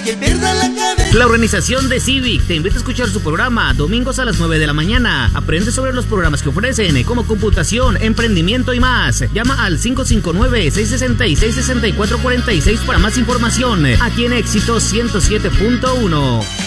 que pierda la cabeza. La organización de Civic te invita a escuchar su programa domingos a las 9 de la mañana. Aprende sobre los programas que ofrecen, como computación, emprendimiento y más. Llama al 559-666-6446 para más información. Aquí en Éxito 107.1.